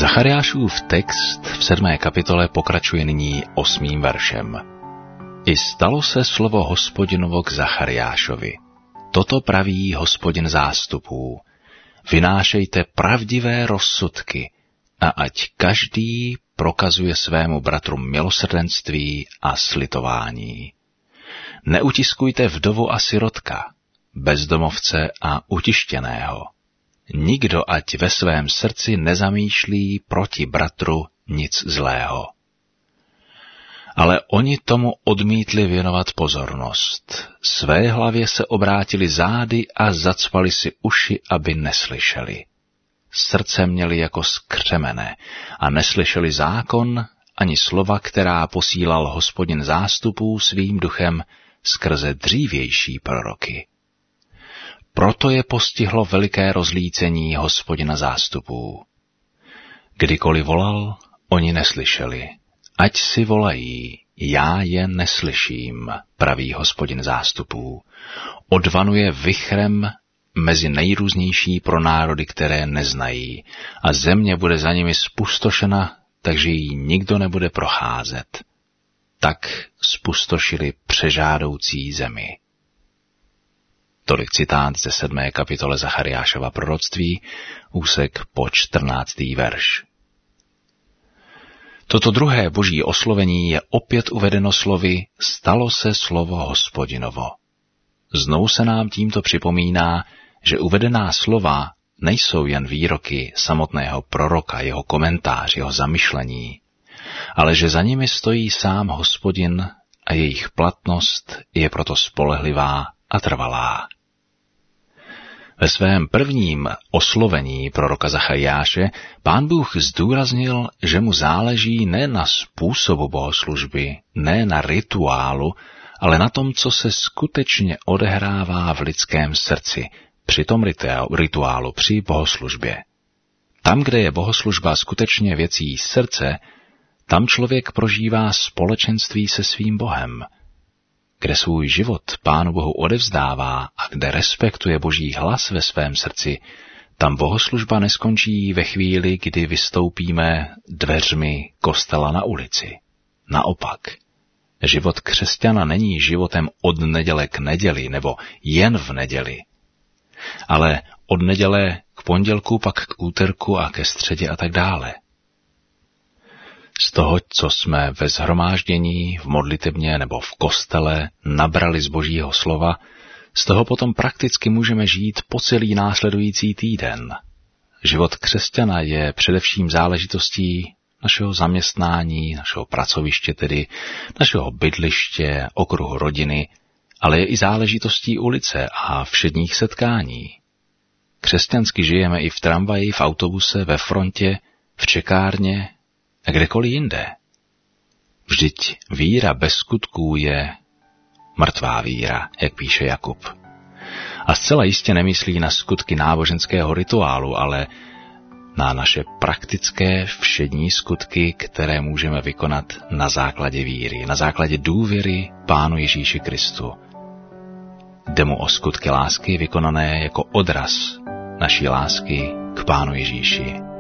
Zachariášův text v 7. kapitole pokračuje nyní 8. veršem. I stalo se slovo Hospodinovo k Zachariášovi. Toto praví Hospodin zástupů. Vynášejte pravdivé rozsudky a ať každý prokazuje svému bratru milosrdenství a slitování. Neutiskujte vdovu a sirotka, bezdomovce a utištěného. Nikdo ať ve svém srdci nezamýšlí proti bratru nic zlého. Ale oni tomu odmítli věnovat pozornost. Své hlavě se obrátili zády a zacpali si uši, aby neslyšeli. Srdce měli jako skřemené a neslyšeli zákon ani slova, která posílal Hospodin zástupů svým duchem skrze dřívější proroky. Proto je postihlo veliké rozlícení Hospodina zástupů. Kdykoliv volal, oni neslyšeli. Ať si volají, já je neslyším, praví Hospodin zástupů. Odvanuje vichrem mezi nejrůznější pro národy, které neznají, a země bude za nimi spustošena, takže jí nikdo nebude procházet. Tak spustošili přežádoucí zemi. Tolik citát ze 7. kapitole Zachariášova proroctví, úsek po 14. verš. Toto druhé boží oslovení je opět uvedeno slovy stalo se slovo Hospodinovo. Znovu se nám tímto připomíná, že uvedená slova nejsou jen výroky samotného proroka, jeho komentář, jeho zamyšlení, ale že za nimi stojí sám Hospodin a jejich platnost je proto spolehlivá a trvalá. Ve svém prvním oslovení proroka Zachariáše Pán Bůh zdůraznil, že mu záleží ne na způsobu bohoslužby, ne na rituálu, ale na tom, co se skutečně odehrává v lidském srdci, při tom rituálu, při bohoslužbě. Tam, kde je bohoslužba skutečně věcí srdce, tam člověk prožívá společenství se svým Bohem. Kde svůj život Pánu Bohu odevzdává a kde respektuje Boží hlas ve svém srdci, tam bohoslužba neskončí ve chvíli, kdy vystoupíme dveřmi kostela na ulici. Naopak, život křesťana není životem od neděle k neděli nebo jen v neděli, ale od neděle k pondělku, pak k úterku a ke středě a tak dále. Z toho, co jsme ve shromáždění, v modlitebně nebo v kostele nabrali z Božího slova, z toho potom prakticky můžeme žít po celý následující týden. Život křesťana je především záležitostí našeho zaměstnání, našeho pracoviště, tedy našeho bydliště, okruhu rodiny, ale je i záležitostí ulice a všedních setkání. Křesťansky žijeme i v tramvaji, v autobuse, ve frontě, v čekárně a kdekoliv jinde. Vždyť víra bez skutků je mrtvá víra, jak píše Jakub. A zcela jistě nemyslí na skutky náboženského rituálu, ale na naše praktické všední skutky, které můžeme vykonat na základě víry, na základě důvěry Pánu Ježíši Kristu. Jde mu o skutky lásky vykonané jako odraz naší lásky k Pánu Ježíši.